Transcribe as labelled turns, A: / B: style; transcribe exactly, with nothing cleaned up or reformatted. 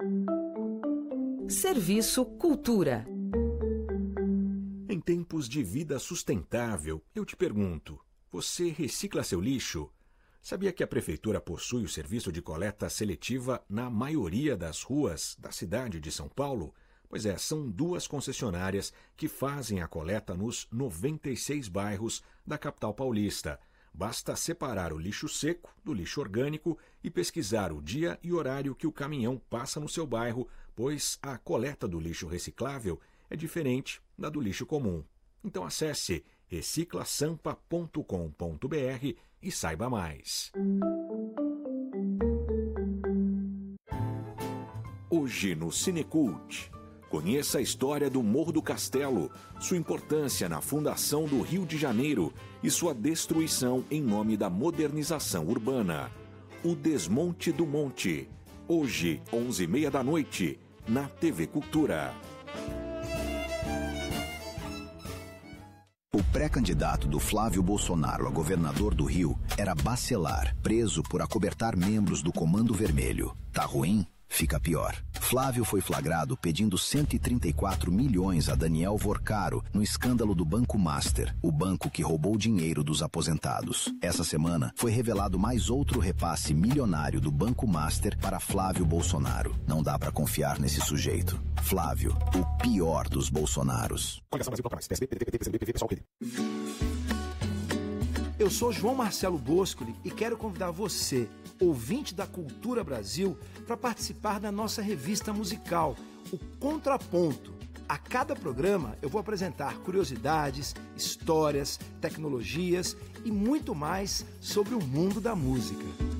A: Serviço Cultura.
B: Em tempos de vida sustentável, eu te pergunto, você recicla seu lixo? Sabia que a Prefeitura possui o serviço de coleta seletiva na maioria das ruas da cidade de São Paulo? Pois é, são duas concessionárias que fazem a coleta nos noventa e seis bairros da capital paulista. Basta separar o lixo seco do lixo orgânico e pesquisar o dia e horário que o caminhão passa no seu bairro, pois a coleta do lixo reciclável é diferente da do lixo comum. Então acesse recicla sampa ponto com ponto br e saiba mais. Hoje no Cinecult, conheça a história do Morro do Castelo, sua importância na fundação do Rio de Janeiro e sua destruição em nome da modernização urbana. O Desmonte do Monte, hoje, onze e meia da noite, na T V Cultura.
C: O pré-candidato do Flávio Bolsonaro a governador do Rio era Bacelar, preso por acobertar membros do Comando Vermelho. Tá ruim? Fica pior. Flávio foi flagrado pedindo cento e trinta e quatro milhões a Daniel Vorcaro no escândalo do Banco Master, o banco que roubou dinheiro dos aposentados. Essa semana foi revelado mais outro repasse milionário do Banco Master para Flávio Bolsonaro. Não dá pra confiar nesse sujeito. Flávio, o pior dos Bolsonaros.
D: Eu sou João Marcelo Boscoli e quero convidar você, ouvinte da Cultura Brasil, para participar da nossa revista musical, o Contraponto. A cada programa eu vou apresentar curiosidades, histórias, tecnologias e muito mais sobre o mundo da música.